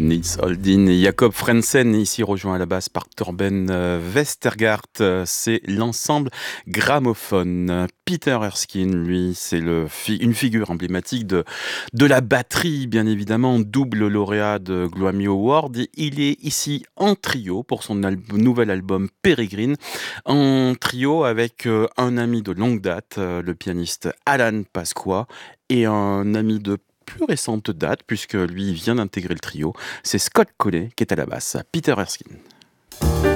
Nils Holdin et Jakob Frentzen, ici rejoint à la basse par Torben Westergaard. C'est l'ensemble gramophone. Peter Erskine, lui, c'est une figure emblématique de la batterie, bien évidemment, double lauréat de Grammy Award. Il est ici en trio pour son nouvel album Peregrine, en trio avec un ami de longue date, le pianiste Alan Pasqua, et un ami de plus récente date, puisque lui vient d'intégrer le trio, c'est Scott Colley qui est à la basse. Peter Erskine.